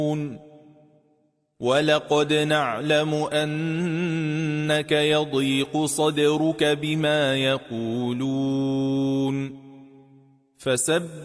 ولقد نعلم أنك يضيق صدرك بما يقولون فسبح